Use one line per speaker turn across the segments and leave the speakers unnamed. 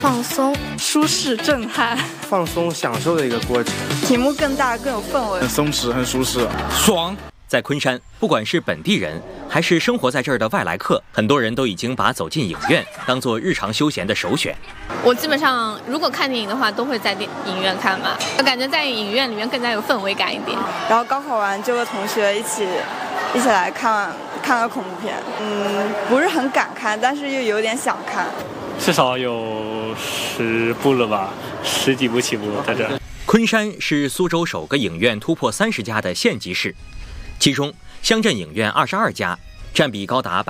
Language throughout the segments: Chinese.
放松、舒适、震撼，
放松享受的一个过程。
题目更大更有氛围，
很松弛，很舒适，
爽。在昆山，不管是本地人还是生活在这儿的外来客，很多人都已经把走进影院当作日常休闲的首选。
我基本上如果看电影的话，都会在影院看吧，我感觉在影院里面更加有氛围感一点。
然后高考完就和同学一起来看个恐怖片，不是很敢看，但是又有点想看。
至少有10部了吧，10几部起步在这。
昆山是苏州首个影院突破30家的县级市，其中乡镇影院22家，占比高达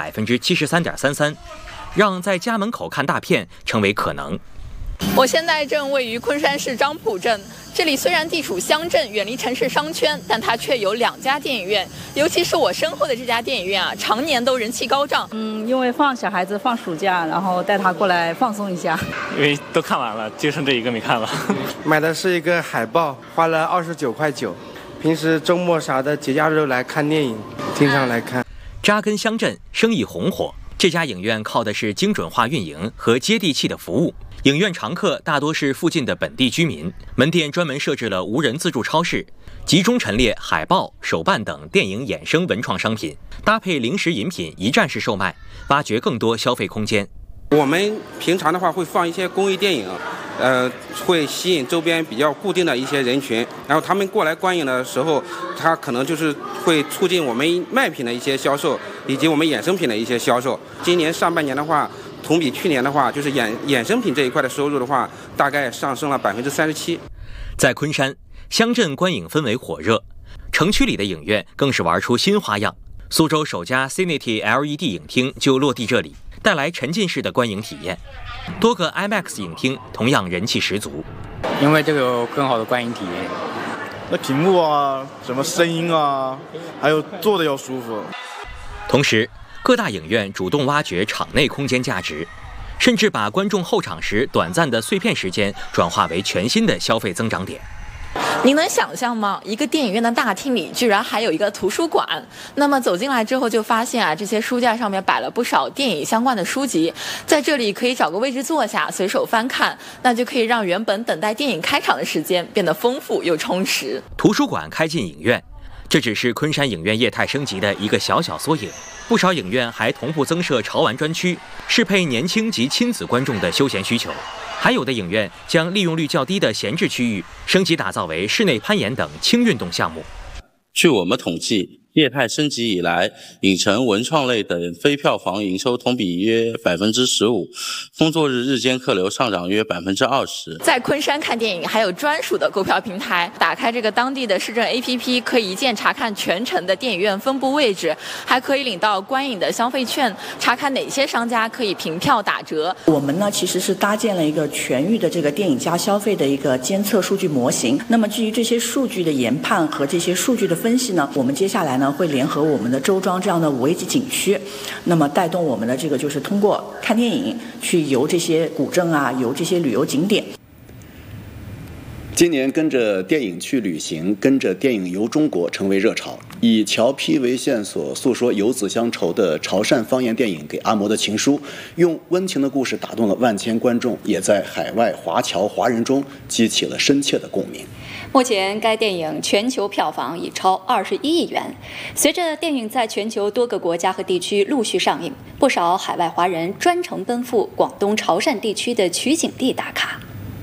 73.33%，让在家门口看大片成为可能。
我现在正位于昆山市漳浦镇，这里虽然地处乡镇，远离城市商圈，但它却有2家电影院，尤其是我身后的这家电影院啊，常年都人气高涨。
因为放小孩子放暑假，然后带他过来放松一下。
因为都看完了，就剩这一个没看了。
买的是一个海报，花了29.9块。平时周末啥的节假日来看电影，经常来看。
扎根乡镇，生意红火。这家影院靠的是精准化运营和接地气的服务。影院常客大多是附近的本地居民，门店专门设置了无人自助超市，集中陈列海报、手办等电影衍生文创商品，搭配零食饮品一站式售卖，挖掘更多消费空间。
我们平常的话会放一些公益电影，会吸引周边比较固定的一些人群，然后他们过来观影的时候，他可能就是会促进我们卖品的一些销售，以及我们衍生品的一些销售。今年上半年的话，同比去年的话，就是衍生品这一块的收入的话，大概上升了37%。
在昆山，乡镇观影氛围火热，城区里的影院更是玩出新花样。苏州首家 Cinity LED 影厅就落地这里，带来沉浸式的观影体验。多个 IMAX 影厅同样人气十足，
因为这个有更好的观影体验。
那屏幕啊，什么声音啊，还有坐的要舒服。
同时，各大影院主动挖掘场内空间价值，甚至把观众候场时短暂的碎片时间转化为全新的消费增长点。
您能想象吗？一个电影院的大厅里居然还有一个图书馆。那么走进来之后就发现啊，这些书架上面摆了不少电影相关的书籍，在这里可以找个位置坐下，随手翻看，那就可以让原本等待电影开场的时间变得丰富又充实。
图书馆开进影院，这只是昆山影院业态升级的一个小小缩影。不少影院还同步增设潮玩专区，适配年轻及亲子观众的休闲需求。还有的影院将利用率较低的闲置区域升级打造为室内攀岩等轻运动项目。
据我们统计，业态升级以来，影城、文创类等非票房营收同比约15%，工作日日间客流上涨约20%。
在昆山看电影还有专属的购票平台，打开这个当地的市政 APP， 可以一键查看全城的电影院分布位置，还可以领到观影的消费券，查看哪些商家可以凭票打折。
我们呢其实是搭建了一个全域的这个电影加消费的一个监测数据模型。那么基于这些数据的研判和这些数据的分析呢，我们接下来会联合我们的周庄这样的5A级景区，那么带动我们的这个就是通过看电影去游这些古镇啊，游这些旅游景点。
今年跟着电影去旅行，跟着电影游中国成为热潮。以乔坯为线索，诉说游子乡愁的潮汕方言电影《给阿嬷的情书》，用温情的故事打动了万千观众，也在海外华侨华人中激起了深切的共鸣。
目前该电影全球票房已超21亿元。随着电影在全球多个国家和地区陆续上映，不少海外华人专程奔赴广东潮汕地区的取景地打卡。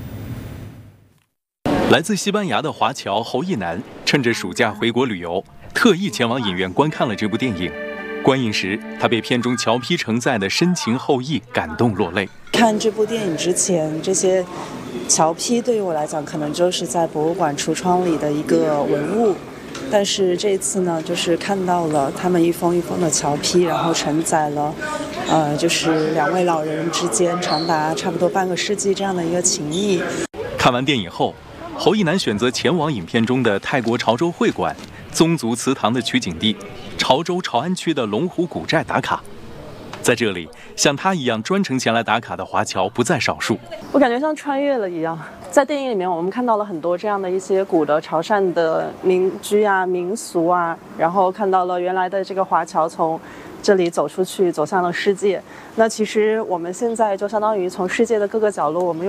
来自西班牙的华侨侯一楠趁着暑假回国旅游，特意前往影院观看了这部电影。观影时，他被片中乔坯承载的深情厚谊感动落泪。
看这部电影之前，这些乔坯对于我来讲，可能就是在博物馆橱窗里的一个文物。但是这次呢，就是看到了他们一封一封的乔坯，然后承载了，就是2位老人之间长达差不多半个世纪这样的一个情谊。
看完电影后，侯一楠选择前往影片中的泰国潮州会馆、宗族祠堂的取景地潮州潮安区的龙湖古寨打卡。在这里，像他一样专程前来打卡的华侨不在少数。
我感觉像穿越了一样，在电影里面我们看到了很多这样的一些古的潮汕的民居啊、民俗啊，然后看到了原来的这个华侨从这里走出去，走向了世界。那其实我们现在就相当于从世界的各个角落，我们